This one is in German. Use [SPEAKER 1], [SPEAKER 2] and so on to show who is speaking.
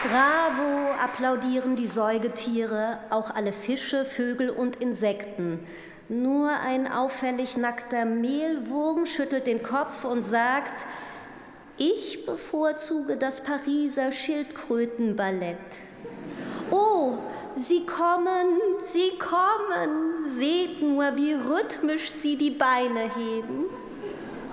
[SPEAKER 1] Bravo, applaudieren die Säugetiere, auch alle Fische, Vögel und Insekten. Nur ein auffällig nackter Mehlwurm schüttelt den Kopf und sagt: Ich bevorzuge das Pariser Schildkrötenballett. Oh, sie kommen, sie kommen. Seht nur, wie rhythmisch sie die Beine heben.